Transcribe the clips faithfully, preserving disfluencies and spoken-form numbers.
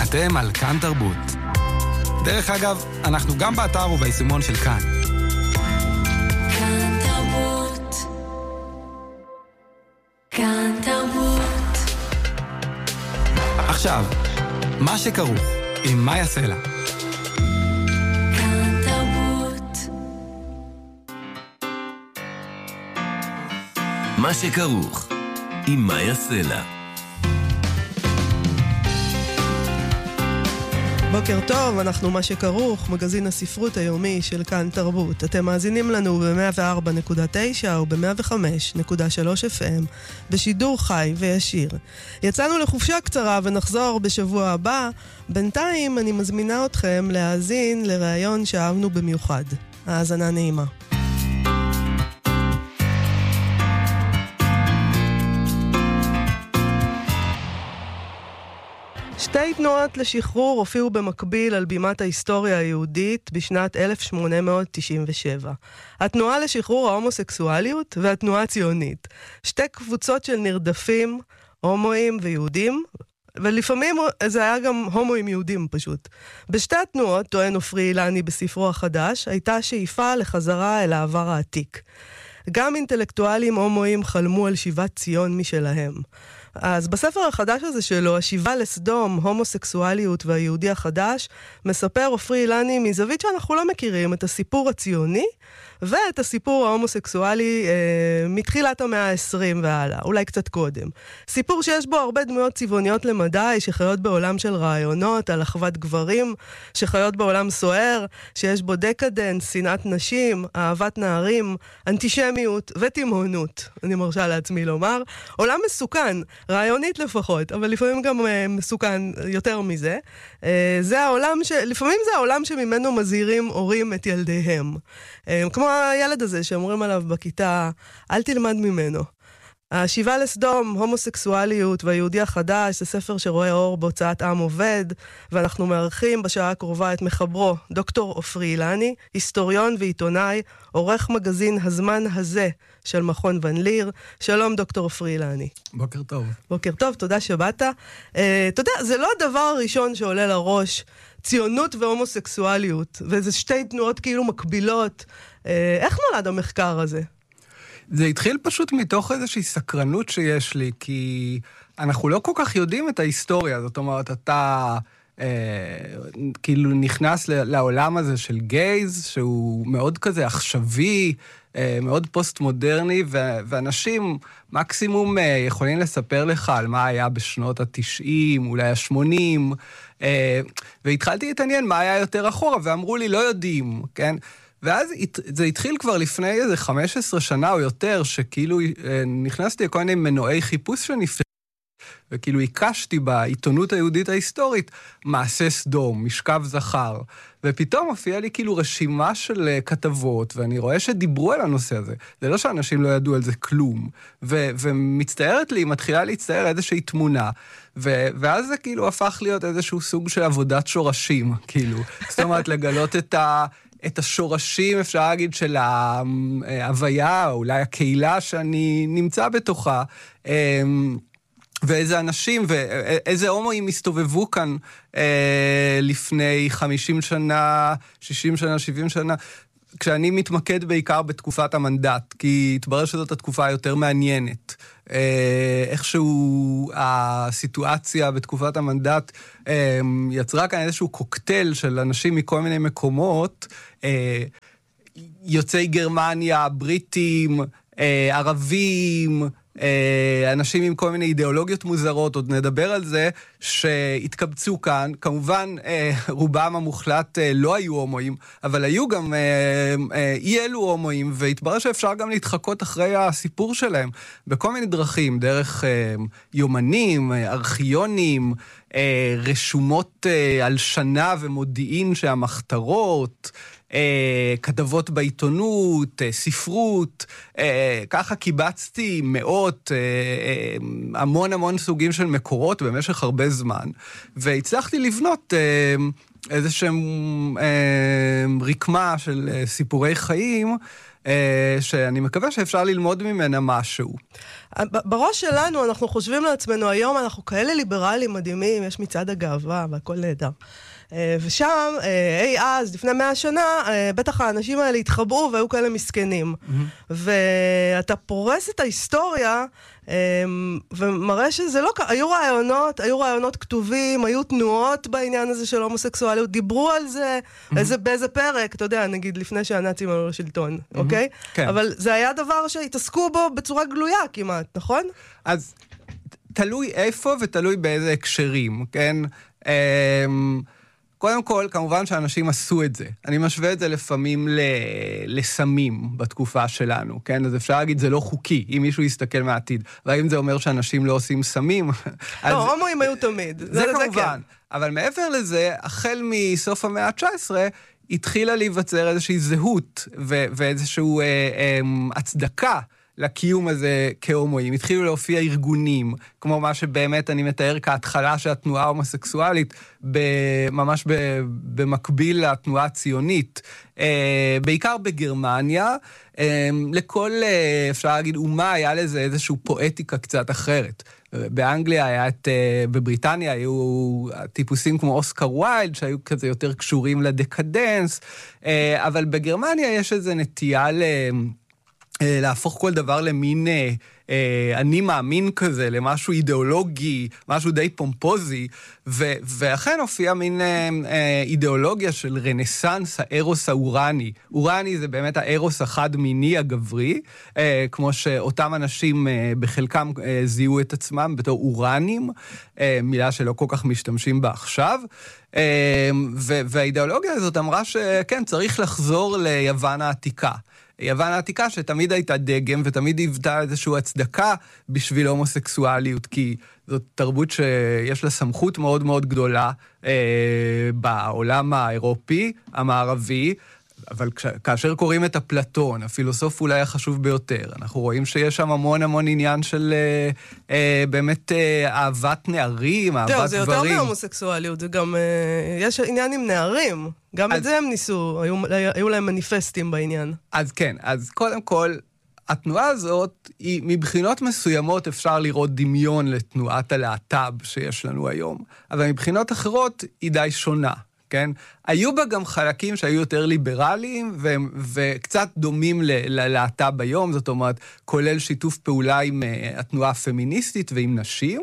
אתם על כאן תרבות. דרך אגב, אנחנו גם באתר וביישומון של כאן. כאן תרבות. כאן תרבות. עכשיו, מה שכרוך עם מאיה סלע. כאן תרבות. מה שכרוך עם מאיה סלע. בוקר טוב, אנחנו מה שכרוך, מגזין הספרות היומי של כאן תרבות. אתם מאזינים לנו ב-מאה וארבע נקודה תשע או ב-מאה וחמש נקודה שלוש אף אם בשידור חי וישיר. יצאנו לחופשה קצרה ונחזור בשבוע הבא. בינתיים אני מזמינה אתכם להאזין לראיון שאהבנו במיוחד. האזנה נעימה. שתי תנועות לשחרור הופיעו במקביל על בימת ההיסטוריה היהודית בשנת אלף שמונה מאות תשעים ושבע. התנועה לשחרור ההומוסקסואליות והתנועה הציונית. שתי קבוצות של נרדפים, הומואים ויהודים, ולפעמים זה היה גם הומואים יהודים פשוט. בשתי התנועות, טוען עופרי אילני בספרו החדש, הייתה שאיפה לחזרה אל העבר העתיק. גם אינטלקטואלים הומואים חלמו על שיבת ציון משלהם. אז בספר החדש הזה שלו, השיבה לסדום, הומוסקסואליות והיהודי החדש, מספר עופרי אילני מזווית שאנחנו לא מכירים, את הסיפור הציוני ואת הסיפור ההומוסקסואלי אה, מתחילת המאה ה-עשרים והלאה, אולי קצת קודם. סיפור שיש בו הרבה דמויות צבעוניות למדי, שחיות בעולם של רעיונות, על אחוות גברים, שחיות בעולם סוער, שיש בו דקדנס, שנאת נשים, אהבת נערים, אנטישמיות ותימהונות, אני מרשה לעצמי לומר. עולם מסוכן, רעיונית לפחות, אבל לפעמים גם אה, מסוכן יותר מזה. אה, זה העולם ש... לפעמים זה העולם שממנו מזהירים הורים את ילדיהם. אה, כמו הילד הזה שאומרים עליו בכיתה, אל תלמד ממנו. השיבה לסדום, הומוסקסואליות והיהודי החדש, זה ספר שרואה אור בהוצאת עם עובד, ואנחנו מארחים בשעה הקרובה את מחברו, דוקטור עופרי אילני, היסטוריון ועיתונאי, עורך מגזין הזמן הזה של מכון ון ליר. שלום דוקטור עופרי אילני. בוקר טוב. בוקר טוב, תודה שבאת. Uh, אתה יודע, זה לא הדבר הראשון שעולה לראש, ציונות והומוסקסואליות, וזה שתי תנועות כאילו מקבילות. Uh, איך נולד המחקר הזה? זה התחיל פשוט מתוך איזושהי סקרנות שיש לי, כי אנחנו לא כל כך יודעים את ההיסטוריה. זאת אומרת, אתה אה, כאילו נכנס לעולם הזה של גייז, שהוא מאוד כזה עכשווי, אה, מאוד פוסט-מודרני, ו- ואנשים מקסימום אה, יכולים לספר לך על מה היה בשנות ה-תשעים, אולי ה-שמונים, אה, והתחלתי להתעניין מה היה יותר אחורה, ואמרו לי, לא יודעים, כן? ואז זה התחיל כבר לפני איזה חמש עשרה שנה או יותר, שכאילו נכנסתי לכל מיני מנועי חיפוש שנפתחו, וכאילו הקשתי בעיתונות היהודית ההיסטורית, מעשה סדום, משכב זכר, ופתאום הופיעה לי כאילו רשימה של כתבות, ואני רואה שדיברו על הנושא הזה. זה לא שאנשים לא ידעו על זה כלום, ו- ומצטערת לי, מתחילה להצטער איזושהי תמונה, ו- ואז זה כאילו הפך להיות איזשהו סוג של עבודת שורשים, כאילו. זאת אומרת, לגלות את ה... את השורשים, אפשר להגיד, של ההוויה, או אולי הקהילה שאני נמצא בתוכה, ואיזה אנשים, ואיזה הומואים הסתובבו כאן לפני חמישים שנה, שישים שנה, שבעים שנה, כשאני מתמקד בעיקר בתקופת המנדט, כי התברר שזאת התקופה היותר מעניינת. איכשהו הסיטואציה בתקופת המנדט יצרה כאן איזשהו קוקטייל של אנשים מכל מיני מקומות, יוצאי גרמניה, בריטים, ערבים, אנשים עם כל מיני אידיאולוגיות מוזרות, עוד נדבר על זה, שהתקבצו כאן. כמובן, רובם המוחלט לא היו הומואים, אבל היו גם אי אלו הומואים, והתברר שאפשר גם להתחקות אחרי הסיפור שלהם, בכל מיני דרכים, דרך יומנים, ארכיונים, רשומות על שנה ומודיעין שהמחתרות, כתבות בעיתונות, ספרות, ככה קיבצתי מאות, המון המון סוגים של מקורות במשך הרבה זמן, והצלחתי לבנות איזשהם רקמה של סיפורי חיים, שאני מקווה שאפשר ללמוד ממנה משהו. בראש שלנו אנחנו חושבים לעצמנו, היום אנחנו כאלה ליברלים מדהימים, יש מצעד הגאווה והכל נהדר. ושם, אי אז, לפני מאה שנה, בטח האנשים האלה התחבאו והיו כאלה מסכנים. ואתה פורס את ההיסטוריה, ומראה שזה לא ככה, היו רעיונות, היו רעיונות כתובים, היו תנועות בעניין הזה של הומוסקסואליות, דיברו על זה, איזה, באיזה פרק, אתה יודע, נגיד לפני שהנאצים עלו לשלטון, אוקיי? כן. אבל זה היה דבר שהתעסקו בו בצורה גלויה כמעט, נכון? אז תלוי איפה ותלוי באיזה הקשרים, כן? קודם כל, כמובן שאנשים עשו את זה. אני משווה את זה לפעמים לסמים בתקופה שלנו, כן? אז אפשר להגיד, זה לא חוקי, אם מישהו יסתכל מהעתיד. והאם זה אומר שאנשים לא עושים סמים? לא, הומואים היו תמיד. זה כמובן. אבל מעבר לזה, החל מסוף המאה ה-תשע עשרה, התחילה להיווצר איזושהי זהות ואיזושהי הצדקה לקיום הזה כהומואים. התחילו להופיע ארגונים, כמו מה שבאמת אני מתאר כהתחלה של התנועה ההומוסקסואלית, ממש במקביל לתנועה הציונית, בעיקר בגרמניה. לכל, אפשר להגיד, אומה היה לזה איזושהי פואטיקה קצת אחרת. באנגליה היה את, בבריטניה היו טיפוסים כמו אוסקר ויילד, שהיו כזה יותר קשורים לדקדנס, אבל בגרמניה יש איזו נטייה ל... להפוך כל דבר למין אה, אה, אני מאמין כזה, למשהו אידיאולוגי, משהו די פומפוזי, ו, ואכן הופיע מין אה, אה, אידיאולוגיה של רנסנס הארוס האורני. אורני זה באמת הארוס החד-מיני הגברי, אה, כמו שאותם אנשים אה, בחלקם אה, זיהו את עצמם בתור אורנים, אה, מילה שלא כל כך משתמשים בה עכשיו, אה, ו, והאידיאולוגיה הזאת אמרה שכן, צריך לחזור ליוון העתיקה. יוון העתיקה שתמיד הייתה דגם ותמיד היוותה איזושהי הצדקה בשביל הומוסקסואליות, כי זאת תרבות שיש לה סמכות מאוד מאוד גדולה אה, בעולם האירופי, המערבי, אבל כש, כאשר קוראים את אפלטון, הפילוסוף אולי החשוב ביותר, אנחנו רואים שיש שם המון המון עניין של אה, אה, באמת אה, אהבת נערים, אהבת דברים. זה יותר מהומוסקסואליות, זה גם, אה, יש עניין עם נערים, גם אז, את זה הם ניסו, היו, היו להם מניפסטים בעניין. אז כן, אז קודם כל, התנועה הזאת, היא, מבחינות מסוימות אפשר לראות דמיון לתנועת הלהט"ב שיש לנו היום, אבל מבחינות אחרות היא די שונה. כן? היו בה גם חלקים שהיו יותר ליברליים ו- וקצת דומים ללהט"ב ביום, זאת אומרת, כולל שיתוף פעולה עם uh, התנועה הפמיניסטית ועם נשים,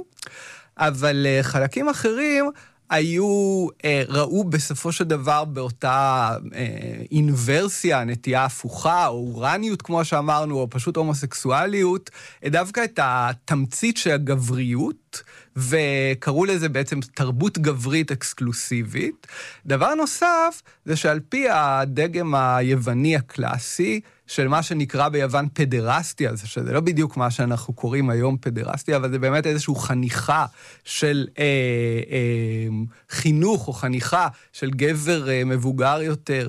אבל uh, חלקים אחרים היו, uh, ראו בסופו של דבר באותה uh, אינברסיה, נטייה הפוכה, או אורניות כמו שאמרנו, או פשוט הומוסקסואליות, דווקא את התמצית של הגבריות, וקראו לזה בעצם תרבות גברית אקסקלוסיבית. דבר נוסף, זה שעל פי הדגם היווני הקלאסי, של מה שנקרא ביוון פדרסטיה, זה שזה לא בדיוק מה שאנחנו קוראים היום פדרסטיה, אבל זה באמת איזושהי חניכה של אה, אה, חינוך, או חניכה של גבר אה, מבוגר יותר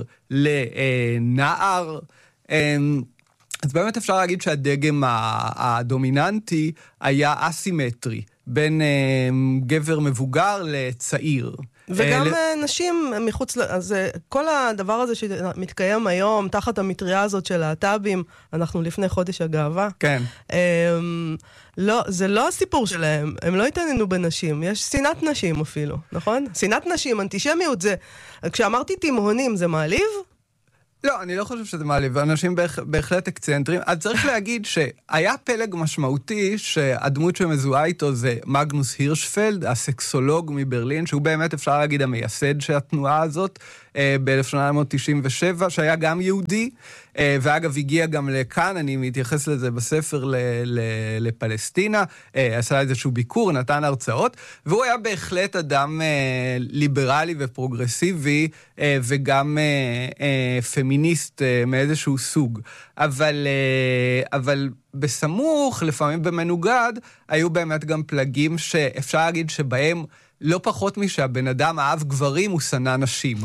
לנער. אה, אז באמת אפשר להגיד שהדגם הדומיננטי היה אסימטרי, בין אה, גבר מבוגר לצעיר. וגם ל... נשים מחוץ, אז כל הדבר הזה שמתקיים היום, תחת המטריה הזאת של הטאבים, אנחנו לפני חודש הגאווה. כן. הם, לא, זה לא הסיפור שלהם, הם לא התעניינו בנשים, יש שנאת נשים אפילו, נכון? שנאת נשים, אנטישמיות זה, כשאמרתי תימהונים, זה מעליב? לא, אני לא חושב שזה מעליב, אנשים בהחלט אקצנטרים. אז צריך להגיד שהיה פלג משמעותי שהדמות שמזוהה איתו זה מגנוס הירשפלד, הסקסולוג מברלין, שהוא באמת אפשר להגיד המייסד של התנועה הזאת, ב-אלף שמונה מאות תשעים ושבע, שהיה גם יהודי, ואגב הגיע גם לכאן, אני מתייחס לזה בספר ל- ל- לפלסטינה, עשה איזשהו ביקור, נתן הרצאות, והוא היה בהחלט אדם ליברלי ופרוגרסיבי, וגם פמיניסט מאיזשהו סוג. אבל, אבל בסמוך, לפעמים במנוגד, היו באמת גם פלגים שאפשר להגיד שבהם לא פחות משהבן אדם אהב גברים, הוא שנא נשים.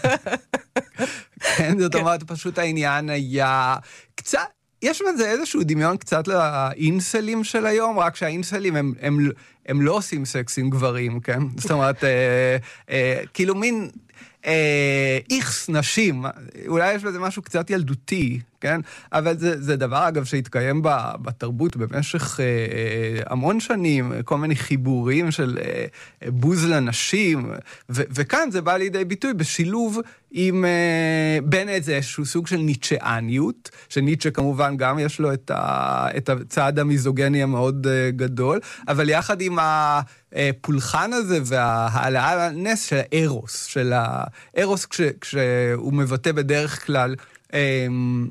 כן, זאת אומרת, פשוט העניין היה קצת, יש בזה איזשהו דמיון קצת לאינסלים של היום, רק שהאינסלים הם, הם, הם לא עושים סקס עם גברים, כן? זאת אומרת, אה, אה, כאילו מין, אה, איכס נשים, אולי יש בזה משהו קצת ילדותי, כן? אבל זה, זה דבר, אגב, שהתקיים בתרבות במשך אה, אה, המון שנים, כל מיני חיבורים של אה, בוז לנשים, ו- וכאן זה בא לידי ביטוי בשילוב עם אה, בין איזשהו סוג של ניטשאניות, שניטשה כמובן גם יש לו את, ה- את הצעד המיזוגני המאוד אה, גדול, אבל יחד עם הפולחן הזה וההעלאה על נס של הארוס, של הארוס כש- כשהוא מבטא בדרך כלל אה,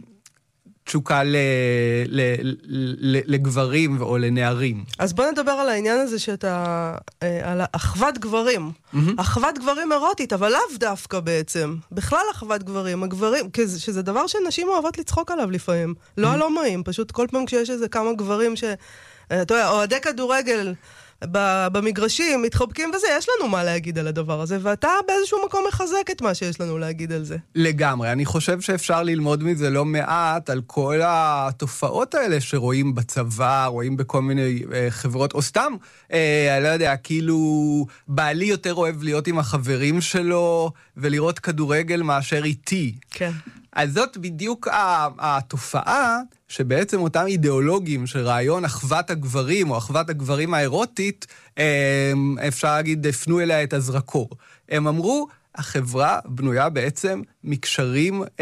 תשוקה ל- ל- ל- לגברים או לנערים. אז בוא נדבר על העניין הזה שאתה, על אחוות גברים. אחוות גברים אירוטית, אבל לאו דווקא בעצם. בכלל אחוות גברים. הגברים, שזה דבר שנשים אוהבות לצחוק עליו לפעמים. לא על הומואים, פשוט כל פעם כשיש איזה כמה גברים ש... אתה יודע, אוהדי כדורגל במגרשים, מתחבקים וזה, יש לנו מה להגיד על הדבר הזה, ואתה באיזשהו מקום מחזק את מה שיש לנו להגיד על זה. לגמרי, אני חושב שאפשר ללמוד מזה לא מעט על כל התופעות האלה שרואים בצבא, רואים בכל מיני אה, חברות, או סתם, אה, אני לא יודע, כאילו בעלי יותר אוהב להיות עם החברים שלו, ולראות כדורגל מאשר איתי. כן. אז זאת בדיוק התופעה שבעצם אותם אידיאולוגים של רעיון אחוות הגברים או אחוות הגברים האירוטית, אפשר להגיד, הפנו אליה את הזרקור. הם אמרו, החברה בנויה בעצם מקשרים אה,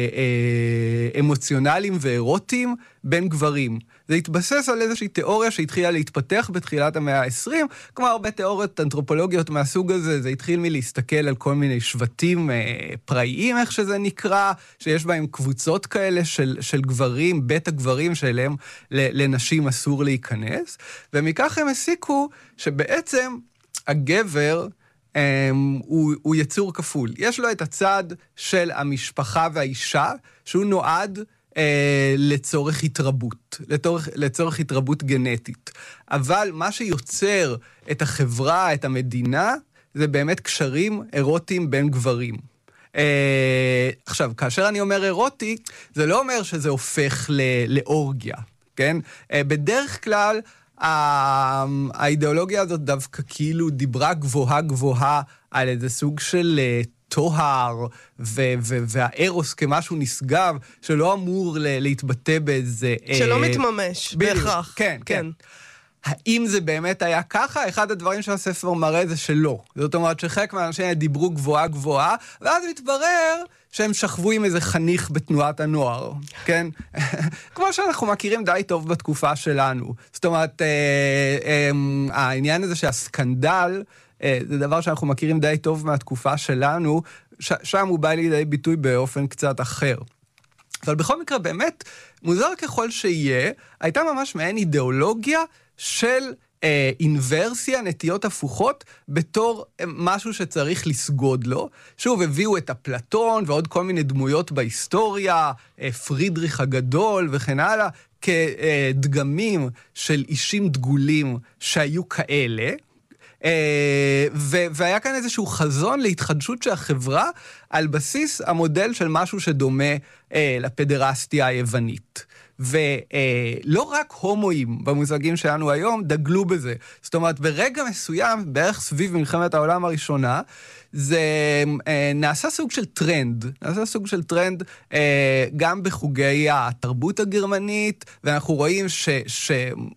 אה, אמוציונליים ואירוטיים בין גברים. זה התבסס על איזושהי תיאוריה שהתחילה להתפתח בתחילת המאה ה-עשרים, כמו הרבה תיאוריות אנתרופולוגיות מהסוג הזה, זה התחיל מלהסתכל על כל מיני שבטים אה, פראיים, איך שזה נקרא, שיש בהם קבוצות כאלה של, של גברים, בית הגברים שאליהם לנשים אסור להיכנס, ומכך הם הסיקו שבעצם הגבר Um, הוא, הוא יצור כפול. יש לו את הצד של המשפחה והאישה, שהוא נועד uh, לצורך התרבות, לצורך, לצורך התרבות גנטית. אבל מה שיוצר את החברה, את המדינה, זה באמת קשרים אירוטיים בין גברים. Uh, עכשיו, כאשר אני אומר אירוטי, זה לא אומר שזה הופך ל- לאורגיה, כן? Uh, בדרך כלל, האידיאולוגיה הזאת דווקא כאילו דיברה גבוהה גבוהה על איזה סוג של טוהר והארוס כמשהו נשגב שלא אמור להתבטא באיזה... שלא מתממש בהכרח. כן, כן. האם זה באמת היה ככה? אחד הדברים שהספר מראה זה שלא. זאת אומרת שחלק מהאנשים דיברו גבוהה גבוהה, ואז מתברר שהם שכבו עם איזה חניך בתנועת הנוער, כן? כמו שאנחנו מכירים די טוב בתקופה שלנו. זאת אומרת, אה, אה, העניין הזה שהסקנדל, אה, זה דבר שאנחנו מכירים די טוב מהתקופה שלנו, ש- שם הוא בא לידי ביטוי באופן קצת אחר. אבל בכל מקרה, באמת, מוזר ככל שיהיה, הייתה ממש מעין אידיאולוגיה של אה, אינברסיה, נטיות הפוכות, בתור אה, משהו שצריך לסגוד לו. שוב, הביאו את אפלטון ועוד כל מיני דמויות בהיסטוריה, אה, פרידריך הגדול וכן הלאה, כדגמים של אישים דגולים שהיו כאלה, אה, ו- והיה כאן איזשהו חזון להתחדשות של החברה, על בסיס המודל של משהו שדומה אה, לפדרסטיה היוונית. ולא רק הומואים במושגים שלנו היום דגלו בזה. זאת אומרת, ברגע מסוים, בערך סביב מלחמת העולם הראשונה, זה נעשה סוג של טרנד. נעשה סוג של טרנד גם בחוגי התרבות הגרמנית, ואנחנו רואים ש... ש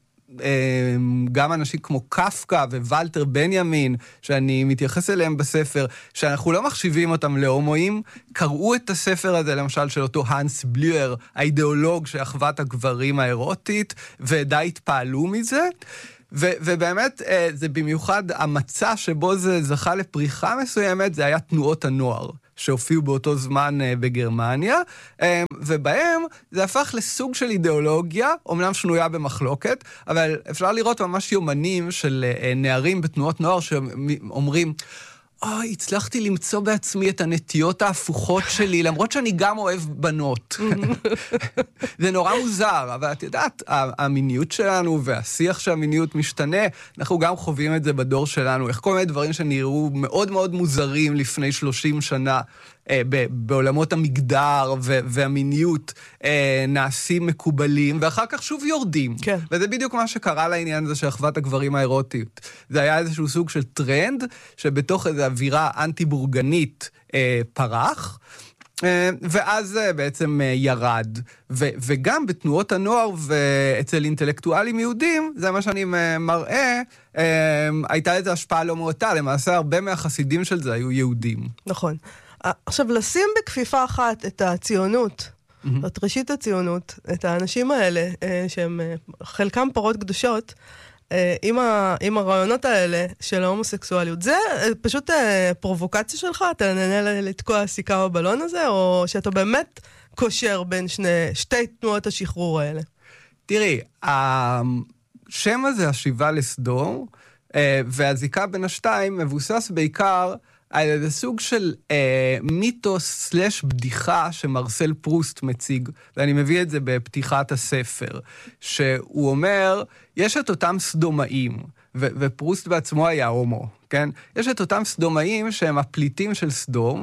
גם אנשים כמו קפקא ווולטר בנימין, שאני מתייחס אליהם בספר, שאנחנו לא מחשיבים אותם להומואים, קראו את הספר הזה, למשל, של אותו הנס בלויר, האידיאולוג של אחוות הגברים האירוטית, ודי התפעלו מזה. ו- ובאמת, זה במיוחד המצע שבו זה זכה לפריחה מסוימת, זה היה תנועות הנוער, שהופיעו באותו זמן בגרמניה, ובהם זה הפך לסוג של אידיאולוגיה, אומנם שנויה במחלוקת, אבל אפשר לראות ממש יומנים של נערים בתנועות נוער שאומרים, אוי, הצלחתי למצוא בעצמי את הנטיות ההפוכות שלי, למרות שאני גם אוהב בנות. זה נורא מוזר, אבל את יודעת, המיניות שלנו והשיח שהמיניות משתנה, אנחנו גם חווים את זה בדור שלנו, איך כל מיני דברים שנראו מאוד מאוד מוזרים לפני שלושים שנה, בעולמות המגדר והמיניות נעשים מקובלים, ואחר כך שוב יורדים. כן. וזה בדיוק מה שקרה לעניין הזה של אחוות הגברים האירוטית. זה היה איזשהו סוג של טרנד, שבתוך איזו אווירה אנטי-בורגנית פרח, ואז בעצם ירד. ו- וגם בתנועות הנוער ואצל אינטלקטואלים יהודים, זה מה שאני מראה, הייתה איזו השפעה לא מועטה, למעשה הרבה מהחסידים של זה היו יהודים. נכון. עכשיו, לשים בכפיפה אחת את הציונות, mm-hmm. את ראשית הציונות, את האנשים האלה, שהם חלקם פרות קדושות, עם, ה, עם הרעיונות האלה של ההומוסקסואליות, זה פשוט פרובוקציה שלך? אתה נהנה לתקוע סיכה בבלון הזה, או שאתה באמת קושר בין שני, שתי תנועות השחרור האלה? תראי, השם הזה, השיבה לסדום, והזיקה בין השתיים, מבוסס בעיקר על איזה סוג של אה, מיתוס סלש בדיחה שמרסל פרוסט מציג, ואני מביא את זה בפתיחת הספר, שהוא אומר, יש את אותם סדומאים, ו- ופרוסט בעצמו היה הומו, כן? יש את אותם סדומאים שהם הפליטים של סדום,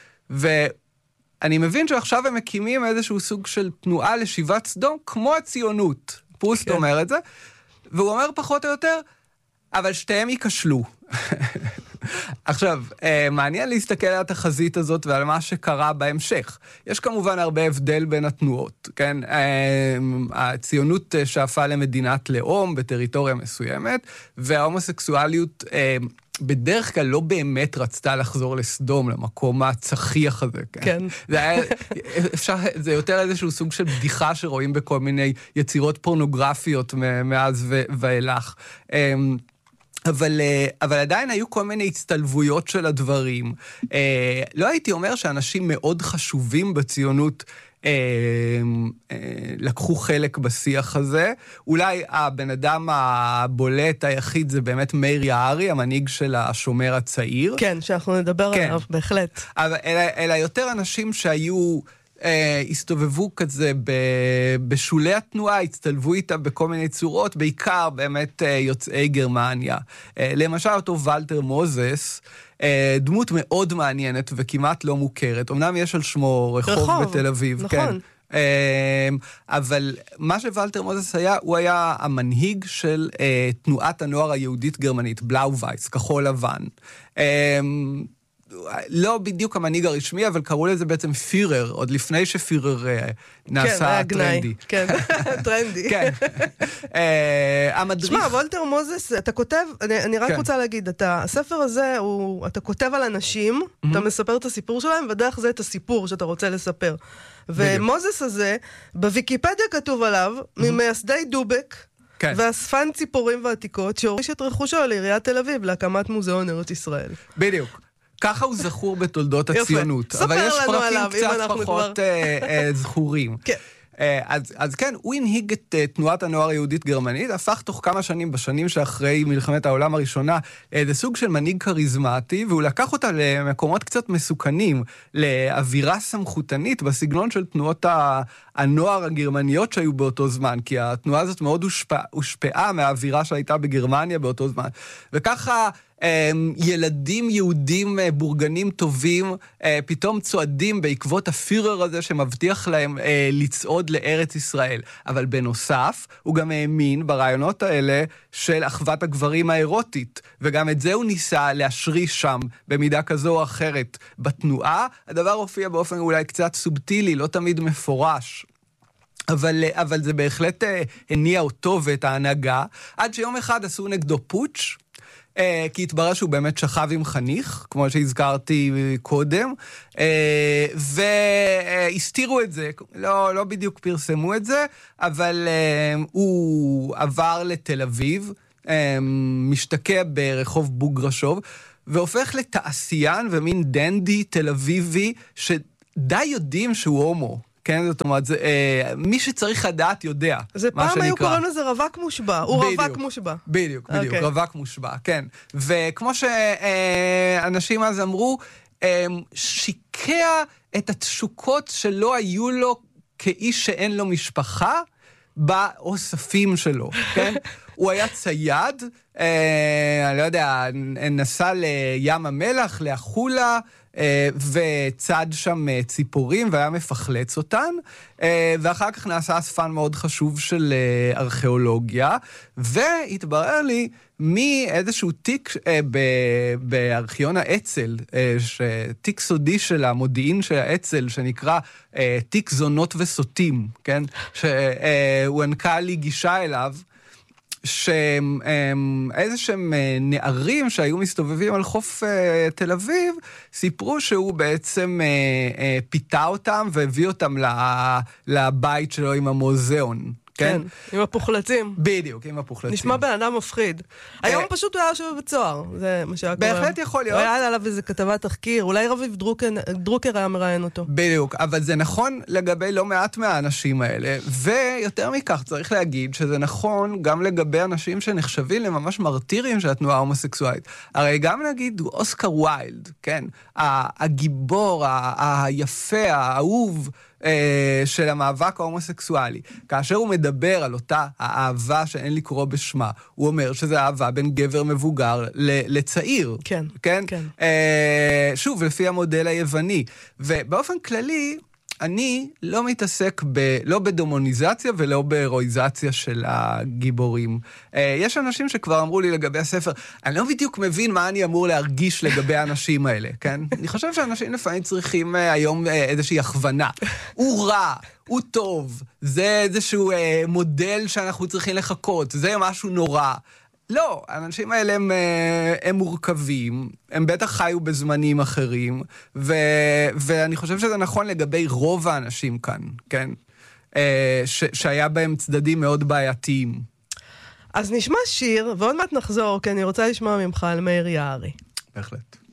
ואני מבין שעכשיו הם מקימים איזשהו סוג של תנועה לשיבת סדום, כמו הציונות. פרוסט כן. אומר את זה, והוא אומר פחות או יותר, אבל שתיהם ייכשלו. עכשיו, מעניין להסתכל על התחזית הזאת ועל מה שקרה בהמשך. יש כמובן הרבה הבדל בין התנועות, כן? הציונות שאפה למדינת לאום בטריטוריה מסוימת, וההומוסקסואליות בדרך כלל לא באמת רצתה לחזור לסדום, למקום הצחיח הזה, כן? כן. זה היה, אפשר, זה יותר איזשהו סוג של בדיחה שרואים בכל מיני יצירות פורנוגרפיות מאז ו- ואילך. אבל, אבל עדיין היו כל מיני הצטלבויות של הדברים. אה, לא הייתי אומר שאנשים מאוד חשובים בציונות אה, אה, לקחו חלק בשיח הזה. אולי הבן אדם הבולט היחיד זה באמת מאיר יערי, המנהיג של השומר הצעיר. כן, שאנחנו נדבר כן. עליו, בהחלט. אבל, אלא, אלא יותר אנשים שהיו... הסתובבו כזה בשולי התנועה, הצטלבו איתה בכל מיני צורות, בעיקר באמת יוצאי גרמניה. למשל אותו ולטר מוזס, דמות מאוד מעניינת וכמעט לא מוכרת. אמנם יש על שמו רחוב, רחוב בתל אביב. נכון. כן. אבל מה שוולטר מוזס היה, הוא היה המנהיג של תנועת הנוער היהודית גרמנית, בלאו-וייס, כחול לבן. לא בדיוק המנהיג הרשמי, אבל קראו לזה בעצם פירר, עוד לפני שפירר נעשה טרנדי. כן, טרנדי. כן. המדריך... שמע, וולטר מוזס, אתה כותב, אני רק רוצה להגיד, הספר הזה, אתה כותב על אנשים, אתה מספר את הסיפור שלהם, ודרך זה את הסיפור שאתה רוצה לספר. ומוזס הזה, בוויקיפדיה כתוב עליו, ממייסדי דובק, ואספן ציפורים ועתיקות, שהוריש את רכושו לעיריית תל אביב, להקמת מוזיאון ארץ ישראל. בדיוק. ככה הוא זכור בתולדות הציונות. ספר אבל יש לנו פרקים עליו, קצת פחות כבר... זכורים. כן. אז, אז כן, הוא הנהיג את תנועת הנוער היהודית גרמנית, הפך תוך כמה שנים, בשנים שאחרי מלחמת העולם הראשונה, זה סוג של מנהיג קריזמטי, והוא לקח אותה למקומות קצת מסוכנים, לאווירה סמכותנית בסגנון של תנועות הנוער הגרמניות שהיו באותו זמן, כי התנועה הזאת מאוד הושפע, הושפעה מהאווירה שהייתה בגרמניה באותו זמן. וככה ילדים יהודים בורגנים טובים פתאום צועדים בעקבות הפירר הזה שמבטיח להם לצעוד לארץ ישראל. אבל בנוסף, הוא גם האמין ברעיונות האלה של אחוות הגברים האירוטית, וגם את זה הוא ניסה להשריש שם במידה כזו או אחרת בתנועה. הדבר הופיע באופן אולי קצת סובטילי, לא תמיד מפורש. אבל, אבל זה בהחלט הניע אותו ואת ההנהגה, עד שיום אחד עשו נגדו פוטש, כי התברר שהוא באמת שכב עם חניך, כמו שהזכרתי קודם, והסתירו את זה, לא, לא בדיוק פרסמו את זה, אבל הוא עבר לתל אביב, משתקע ברחוב בוגרשוב, והופך לתעשיין ומין דנדי תל אביבי, שדי יודעים שהוא הומו. כן, זאת אומרת, זה, אה, מי שצריך לדעת יודע. זה פעם שנקרא. היו קוראים לזה רווק מושבע, הוא בדיוק, רווק מושבע. בדיוק, בדיוק, okay. רווק מושבע, כן. וכמו שאנשים אז אמרו, אה, שיקע את התשוקות שלא היו לו כאיש שאין לו משפחה, באוספים שלו, כן? הוא היה צייד, אה, אני לא יודע, נסע לים המלח, לאחולה, אה, וצד שם אה, ציפורים, והיה מפחלץ אותן, אה, ואחר כך נעשה אספן מאוד חשוב של אה, ארכיאולוגיה, והתברר לי מאיזשהו תיק אה, בארכיון האצ"ל, אה, תיק סודי של המודיעין של האצ"ל, שנקרא אה, תיק זונות וסוטים, כן? שהוענקה לי גישה אליו, שאיזה שהם נערים שהיו מסתובבים על חוף uh, תל אביב, סיפרו שהוא בעצם uh, uh, פיתה אותם והביא אותם לבית שלו עם המוזיאון. כן? עם הפוחלצים. בדיוק, עם הפוחלצים. נשמע בן אדם מפחיד. היום פשוט הוא היה יושב בצוהר, זה מה שהיה קורה. בהחלט יכול להיות. היה עליו איזה כתבת תחקיר, אולי רביב דרוקר היה מראיין אותו. בדיוק, אבל זה נכון לגבי לא מעט מהאנשים האלה, ויותר מכך צריך להגיד שזה נכון גם לגבי אנשים שנחשבים לממש מרטירים של התנועה ההומוסקסואלית. הרי גם נגיד אוסקר ויילד, כן? הגיבור, היפה, האהוב, של המאבק ההומוסקסואלי. כאשר הוא מדבר על אותה האהבה שאין לקרוא בשמה, הוא אומר שזה אהבה בין גבר מבוגר לצעיר. כן, כן? כן. שוב, לפי המודל היווני. ובאופן כללי, אני לא מתעסק ב, לא בדמוניזציה ולא בהירואיזציה של הגיבורים. יש אנשים שכבר אמרו לי לגבי הספר, אני לא בדיוק מבין מה אני אמור להרגיש לגבי האנשים האלה, כן? אני חושב שאנשים לפעמים צריכים היום איזושהי הכוונה. הוא רע, הוא טוב, זה איזשהו מודל שאנחנו צריכים לחכות, זה משהו נורא. לא, האנשים האלה הם, הם מורכבים, הם בטח חיו בזמנים אחרים, ו, ואני חושב שזה נכון לגבי רוב האנשים כאן, כן? ש, שהיה בהם צדדים מאוד בעייתיים. אז נשמע שיר, ועוד מעט נחזור, כי אני רוצה לשמוע ממך על מאיר יערי. בהחלט.